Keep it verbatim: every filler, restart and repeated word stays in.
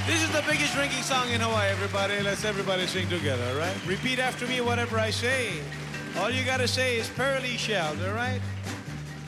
This is the biggest drinking song in Hawaii, everybody. Let's everybody sing together, all right? Repeat after me whatever I say. All you gotta say is Pearly Shells, all right?